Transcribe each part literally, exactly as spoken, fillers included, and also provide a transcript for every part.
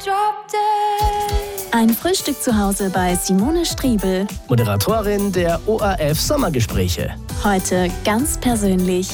Ein Frühstück zu Hause bei Simone Striebel, Moderatorin der O R F Sommergespräche. heute ganz persönlich.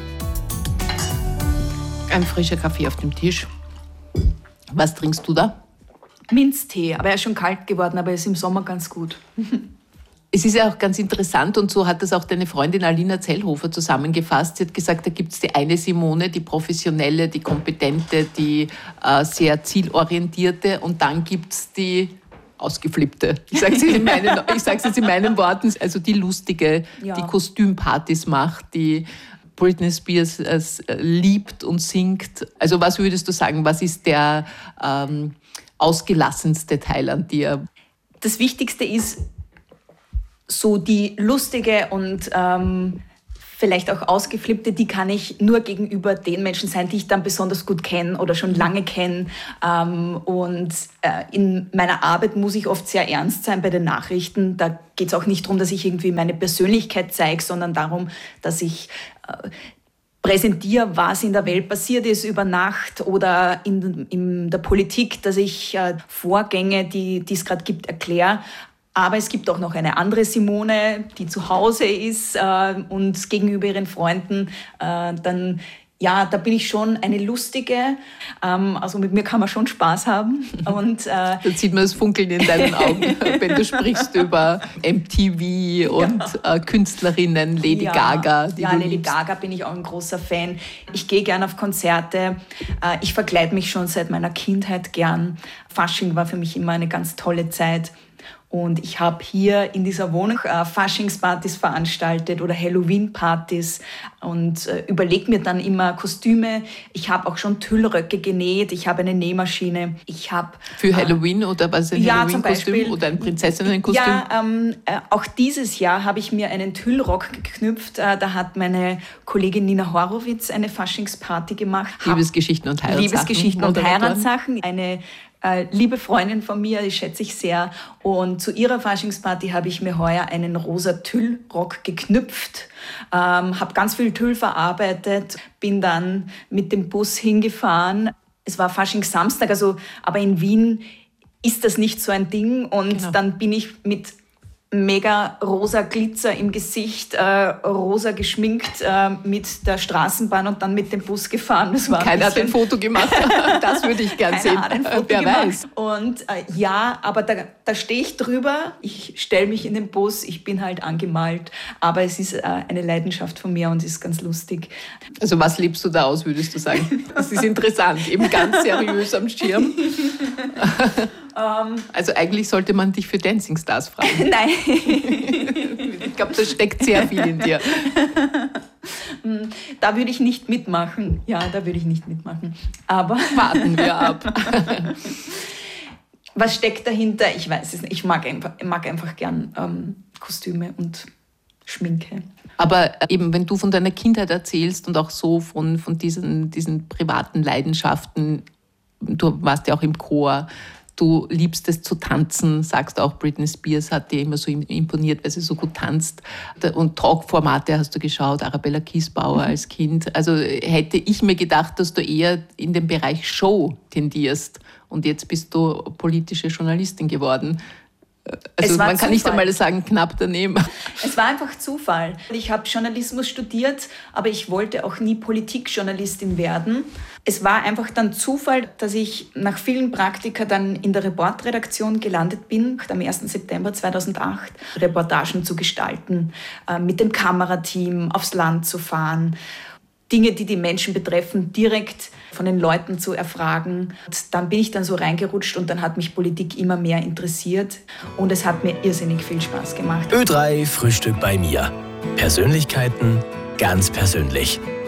Ein frischer Kaffee auf dem Tisch. Was trinkst du da? Minztee, aber er ist schon kalt geworden, aber er ist im Sommer ganz gut. Es ist ja auch ganz interessant und so hat das auch deine Freundin Alina Zellhofer zusammengefasst. Sie hat gesagt, da gibt es die eine Simone, die professionelle, die kompetente, die äh, sehr zielorientierte und dann gibt es die ausgeflippte. Ich sage es in, meinen, ich sag's jetzt in meinen Worten, also die lustige, Ja. die Kostümpartys macht, die Britney Spears äh, liebt und singt. Also was würdest du sagen, was ist der ähm, ausgelassenste Teil an dir? Das Wichtigste ist so die lustige und ähm, vielleicht auch ausgeflippte, die kann ich nur gegenüber den Menschen sein, die ich dann besonders gut kenne oder schon lange kenne. Ähm, und äh, in meiner Arbeit muss ich oft sehr ernst sein bei den Nachrichten. Da geht es auch nicht darum, dass ich irgendwie meine Persönlichkeit zeige, sondern darum, dass ich äh, präsentiere, was in der Welt passiert ist über Nacht oder in, in der Politik, dass ich äh, Vorgänge, die es gerade gibt, erkläre. Aber es gibt auch noch eine andere Simone, die zu Hause ist äh, und gegenüber ihren Freunden. Äh, dann, ja, da bin ich schon eine lustige. Ähm, also mit mir kann man schon Spaß haben. Und, äh, Da sieht man das Funkeln in deinen Augen, wenn du sprichst über M T V und ja. äh, Künstlerinnen, Lady ja, Gaga. Die ja, du Lady liebst. Gaga bin ich auch ein großer Fan. Ich gehe gern auf Konzerte. Äh, ich verkleide mich schon seit meiner Kindheit gern. Fasching war für mich immer eine ganz tolle Zeit. Und ich habe hier in dieser Wohnung äh, Faschingspartys veranstaltet oder Halloween-Partys und äh, überlege mir dann immer Kostüme. Ich habe auch schon Tüllröcke genäht. Ich habe eine Nähmaschine. Ich hab, Für äh, Halloween oder was ein ja, zum Halloween-Kostüm Beispiel. oder ein Prinzessinnenkostüm? Ja, ähm, äh, auch dieses Jahr habe ich mir einen Tüllrock geknüpft. Äh, da hat meine Kollegin Nina Horowitz eine Faschingsparty gemacht. Hab Liebesgeschichten und Heiratssachen. Liebesgeschichten und Moderatoren. Heiratssachen. Eine äh, liebe Freundin von mir, die schätze ich sehr. Und zu ihrer Faschingsparty habe ich mir heuer einen rosa Tüllrock geknüpft. Ähm, habe ganz viel Tüll verarbeitet, bin dann mit dem Bus hingefahren. Es war Faschingssamstag, also, aber in Wien ist das nicht so ein Ding. Und Genau. dann bin ich mit mega rosa Glitzer im Gesicht, äh, rosa geschminkt äh, mit der Straßenbahn und dann mit dem Bus gefahren. Das war ein Keiner hat ein bisschen- Foto gemacht. Das würde ich gern Keiner sehen. hat ein Foto Wer gemacht. weiß. Und äh, ja, aber da, da stehe ich drüber. Ich stelle mich in den Bus. Ich bin halt angemalt. Aber es ist äh, eine Leidenschaft von mir und ist ganz lustig. Also was lebst du da aus, würdest du sagen? Das ist interessant, eben ganz seriös am Schirm. Also eigentlich sollte man dich für Dancing Stars fragen. Nein. Ich glaube, da steckt sehr viel in dir. Da würde ich nicht mitmachen. Ja, da würde ich nicht mitmachen. Aber Warten wir ab. was steckt dahinter? Ich weiß es nicht. Ich mag einfach, ich mag einfach gern ähm, Kostüme und Schminke. Aber eben, wenn du von deiner Kindheit erzählst und auch so von, von diesen, diesen privaten Leidenschaften, du warst ja auch im Chor, du liebst es zu tanzen, sagst auch, Britney Spears hat dir immer so imponiert, weil sie so gut tanzt. Und Talkformate hast du geschaut, Arabella Kiesbauer mhm. als Kind. Also hätte ich mir gedacht, dass du eher in den Bereich Show tendierst. Und jetzt bist du politische Journalistin geworden. Also man kann Zufall. nicht einmal sagen, knapp daneben. Es war einfach Zufall. Ich habe Journalismus studiert, aber ich wollte auch nie Politikjournalistin werden. Es war einfach dann Zufall, dass ich nach vielen Praktika dann in der Reportredaktion gelandet bin, am ersten September zweitausendacht, Reportagen zu gestalten, mit dem Kamerateam aufs Land zu fahren, Dinge, die die Menschen betreffen, direkt von den Leuten zu erfragen. Und dann bin ich dann so reingerutscht und dann hat mich Politik immer mehr interessiert und es hat mir irrsinnig viel Spaß gemacht. Ö drei Frühstück bei mir. Persönlichkeiten ganz persönlich.